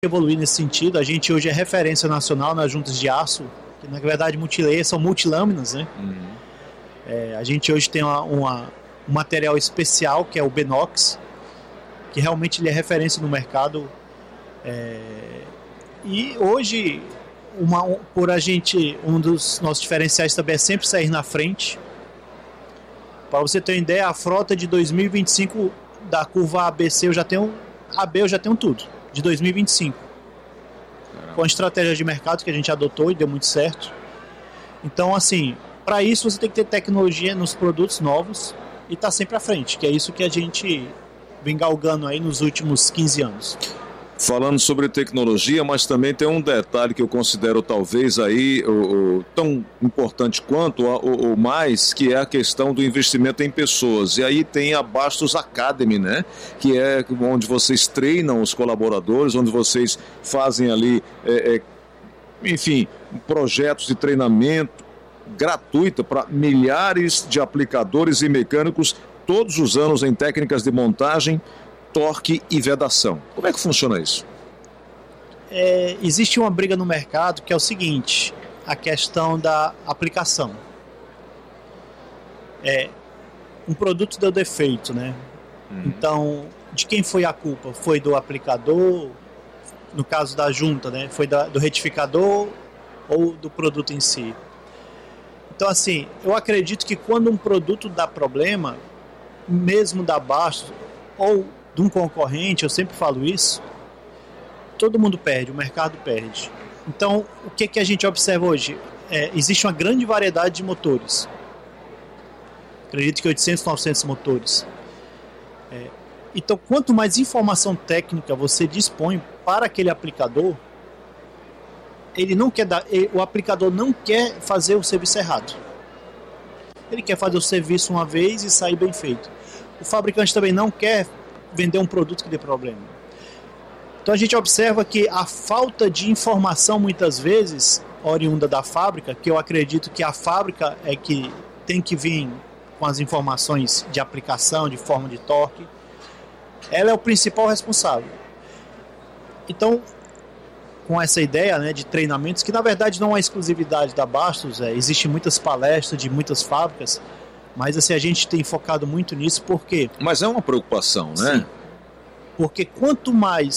evoluir nesse sentido. A gente hoje é referência nacional nas juntas de aço, que na verdade multilayer são multilâminas, né? A gente hoje tem um material especial, que é o Benox, que realmente ele é referência no mercado. E hoje, um dos nossos diferenciais também é sempre sair na frente. Para você ter uma ideia, a frota de 2025 da curva ABC eu já tenho tudo, de 2025. Com a estratégia de mercado que a gente adotou e deu muito certo. Então, assim, para isso você tem que ter tecnologia nos produtos novos e estar sempre à frente, que é isso que a gente vem galgando aí nos últimos 15 anos. Falando sobre tecnologia, mas também tem um detalhe que eu considero talvez aí tão importante quanto ou mais, que é a questão do investimento em pessoas. E aí tem a Bastos Academy, né? Que é onde vocês treinam os colaboradores, onde vocês fazem ali, enfim, projetos de treinamento gratuito para milhares de aplicadores e mecânicos todos os anos em técnicas de montagem, torque e vedação. Como é que funciona isso? Existe uma briga no mercado que é o seguinte, a questão da aplicação. Um produto deu defeito, né? Então, de quem foi a culpa? Foi do aplicador, no caso da junta, né? Foi do retificador ou do produto em si? Então, assim, eu acredito que quando um produto dá problema, mesmo da Bastos ou de um concorrente, eu sempre falo isso, todo mundo perde, o mercado perde. Então, o que a gente observa hoje? Existe uma grande variedade de motores. Acredito que 800, 900 motores. Então, quanto mais informação técnica você dispõe para aquele aplicador, o aplicador não quer fazer o serviço errado. Ele quer fazer o serviço uma vez e sair bem feito. O fabricante também não quer vender um produto que dê problema. Então a gente observa que a falta de informação muitas vezes oriunda da fábrica, que eu acredito que a fábrica é que tem que vir com as informações de aplicação, de forma de torque, ela é o principal responsável. Então, com essa ideia, né, de treinamentos, que na verdade não é exclusividade da Bastos, existem muitas palestras de muitas fábricas, mas assim, a gente tem focado muito nisso, porque... Mas é uma preocupação, né? Sim, porque quanto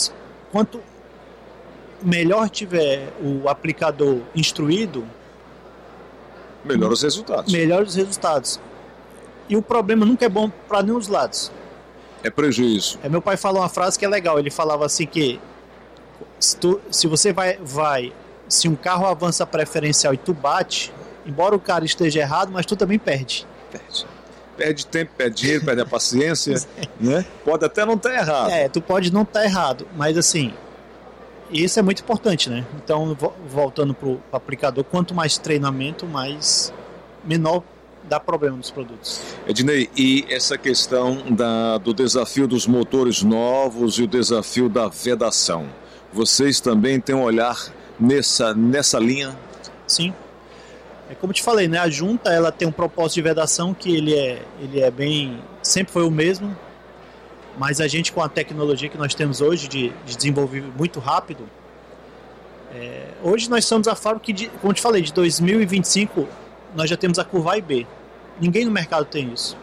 melhor tiver o aplicador instruído, melhores resultados. Melhores resultados. E o problema nunca é bom para nenhum dos lados. É prejuízo. Meu pai falou uma frase que é legal, ele falava assim que se você se um carro avança preferencial e tu bate, embora o cara esteja errado, mas tu também perde. Perde tempo, perde dinheiro, perde a paciência, né? Pode até não estar errado. Tu pode não estar errado, mas assim, isso é muito importante, né? Então, voltando para o aplicador, quanto mais treinamento, menor dá problema nos produtos. Ednei, e essa questão do desafio dos motores novos e o desafio da vedação, vocês também têm um olhar nessa linha? Sim. Como te falei, né, a junta ela tem um propósito de vedação que ele é bem, sempre foi o mesmo, mas a gente com a tecnologia que nós temos hoje de desenvolver muito rápido, hoje nós somos a fábrica que, como te falei, de 2025 nós já temos a curva A e B. Ninguém no mercado tem isso.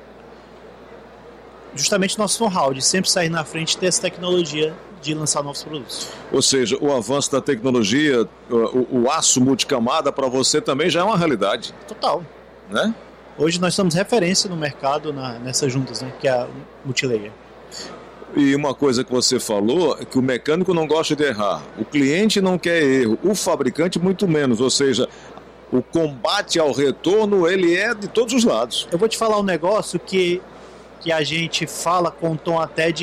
Justamente nosso know-how de sempre sair na frente e ter essa tecnologia de lançar novos produtos. Ou seja, o avanço da tecnologia, o aço multicamada para você também já é uma realidade. Total. Né? Hoje nós somos referência no mercado nessas juntas, né, que é a multilayer. E uma coisa que você falou é que o mecânico não gosta de errar, o cliente não quer erro, o fabricante muito menos, ou seja, o combate ao retorno ele é de todos os lados. Eu vou te falar um negócio que a gente fala com um tom até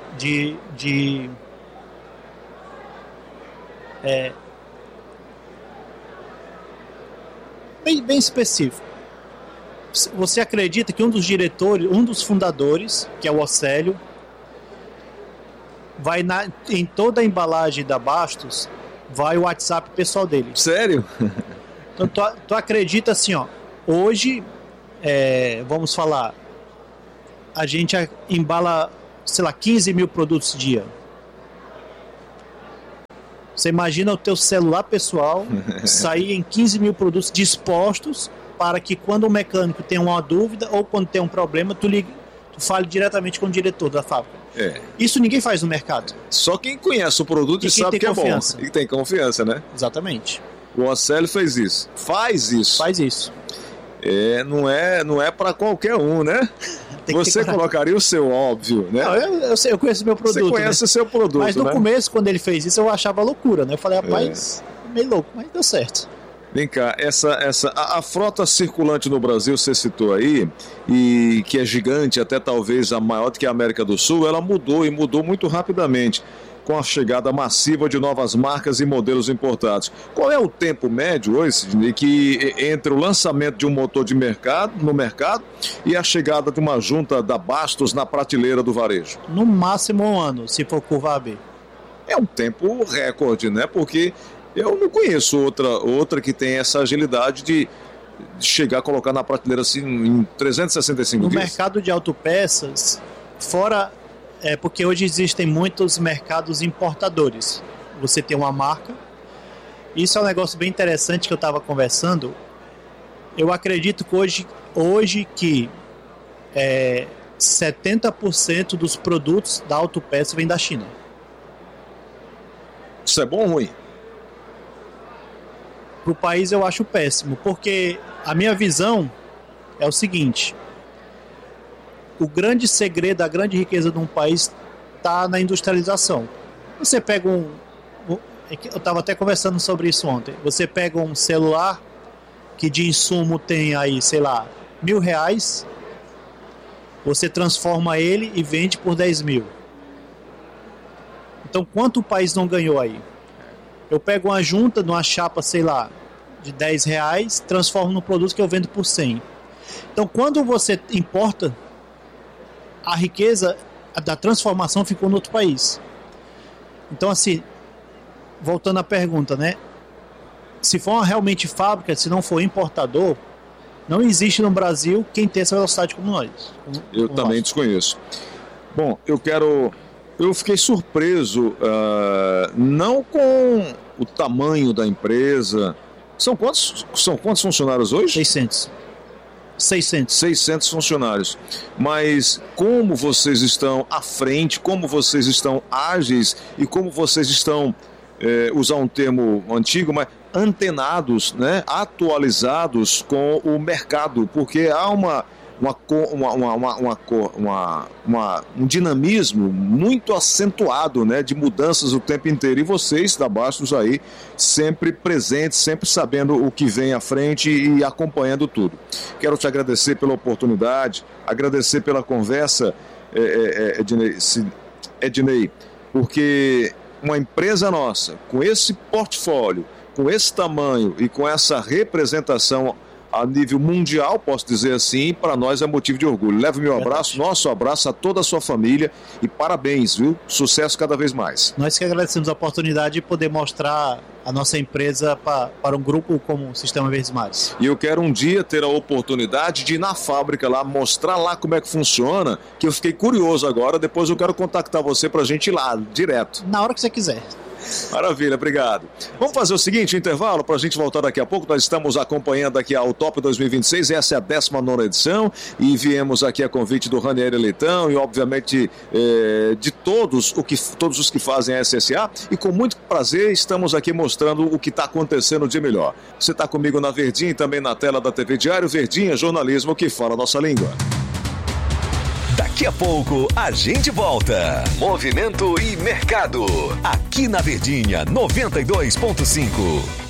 bem específico. Você acredita que um dos diretores, um dos fundadores, que é o Océlio, vai em toda a embalagem da Bastos, vai o WhatsApp pessoal dele. Sério? Então tu acredita assim, ó, hoje, vamos falar, a gente embala, sei lá, 15 mil produtos dia. Você imagina o teu celular pessoal sair em 15 mil produtos dispostos para que quando o mecânico tem uma dúvida ou quando tem um problema, tu fale diretamente com o diretor da fábrica. Isso ninguém faz no mercado. Só quem conhece o produto e sabe que confiança. É bom. E tem confiança, né? Exatamente. O Océlio fez isso. Faz isso. Não é para qualquer um, né? Você colocaria o seu, óbvio, né? Não, eu conheço o meu produto. Você conhece o seu produto, mas no começo, quando ele fez isso, eu achava loucura, né? Eu falei, rapaz, meio louco, mas deu certo. Vem cá, a frota circulante no Brasil, você citou aí, e que é gigante, até talvez a maior do que a América do Sul, ela mudou muito rapidamente, com a chegada massiva de novas marcas e modelos importados. Qual é o tempo médio hoje, Sidney, que entre o lançamento de um motor no mercado e a chegada de uma junta da Bastos na prateleira do varejo? No máximo 1 ano, se for curva AB. É um tempo recorde, né? Porque eu não conheço outra que tem essa agilidade de chegar a colocar na prateleira assim em 365 dias. No mercado de autopeças, fora... porque hoje existem muitos mercados importadores. Você tem uma marca. Isso é um negócio bem interessante que eu estava conversando. Eu acredito que hoje que 70% dos produtos da autopeça vem da China. Isso é bom ou ruim? Para o país eu acho péssimo, porque a minha visão é o seguinte: o grande segredo, a grande riqueza de um país está na industrialização. Você pega eu estava até conversando sobre isso ontem, você pega um celular que de insumo tem aí, sei lá, R$1.000, você transforma ele e vende por 10 mil. Então quanto o país não ganhou aí? Eu pego uma junta de uma chapa, sei lá, de R$10, transformo num produto que eu vendo por 100. Então quando você importa, a riqueza da transformação ficou no outro país. Então, assim, voltando à pergunta, né? Se for uma realmente fábrica, se não for importador, não existe no Brasil quem tem essa velocidade como nós. Eu também desconheço. Bom, eu fiquei surpreso, não com o tamanho da empresa. São quantos funcionários hoje? 600 funcionários. Mas como vocês estão à frente, como vocês estão ágeis e como vocês estão, usar um termo antigo, mas antenados, né, atualizados com o mercado, porque há um dinamismo muito acentuado, né, de mudanças o tempo inteiro, e vocês da Bastos aí sempre presentes, sempre sabendo o que vem à frente e acompanhando tudo. Quero te agradecer pela oportunidade, agradecer pela conversa, Ednei, porque uma empresa nossa, com esse portfólio, com esse tamanho e com essa representação a nível mundial, posso dizer assim, para nós é motivo de orgulho. Leve meu abraço, nosso abraço a toda a sua família e parabéns, viu? Sucesso cada vez mais. Nós que agradecemos a oportunidade de poder mostrar a nossa empresa para um grupo como o Sistema Verdes Mares. E eu quero um dia ter a oportunidade de ir na fábrica lá, mostrar lá como é que funciona, que eu fiquei curioso agora, depois eu quero contactar você para a gente ir lá, direto. Na hora que você quiser. Maravilha, obrigado. Vamos fazer o seguinte, intervalo, para a gente voltar daqui a pouco. Nós estamos acompanhando aqui a Autop 2026, essa é a 19ª edição, e viemos aqui a convite do Ranieri Leitão e obviamente de todos os que fazem a SSA, e com muito prazer estamos aqui mostrando o que está acontecendo de melhor. Você está comigo na Verdinha e também na tela da TV Diário. Verdinha, jornalismo que fala a nossa língua. Daqui a pouco a gente volta. Movimento e mercado. Aqui na Verdinha 92.5.